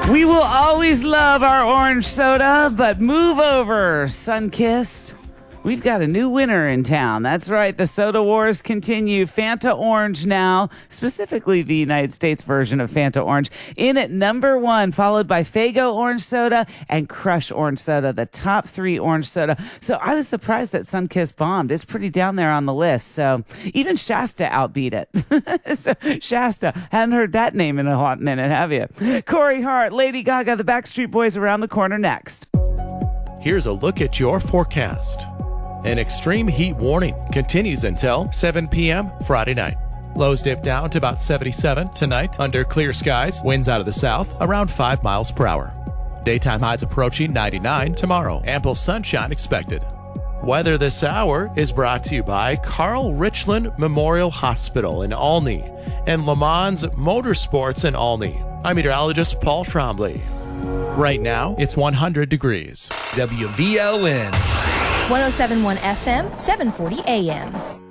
We will always love our orange soda, but move over, Sunkist. We've got a new winner in town. That's right. The soda wars continue. Fanta Orange now, specifically the United States version of Fanta Orange, in at number 1, followed by Faygo Orange Soda and Crush Orange Soda, the top 3 orange soda. So I was surprised that Sunkist bombed. It's pretty down there on the list. So even Shasta outbeat it. So Shasta, hadn't heard that name in a hot minute, have you? Corey Hart, Lady Gaga, the Backstreet Boys around the corner next. Here's a look at your forecast. An extreme heat warning continues until 7 p.m. Friday night. Lows dip down to about 77 tonight under clear skies. Winds out of the south around 5 miles per hour. Daytime highs approaching 99 tomorrow. Ample sunshine expected. Weather this hour is brought to you by Carl Richland Memorial Hospital in Olney and Le Mans Motorsports in Olney. I'm meteorologist Paul Trombley. Right now, it's 100 degrees. WVLN. 107.1 FM, 740 AM.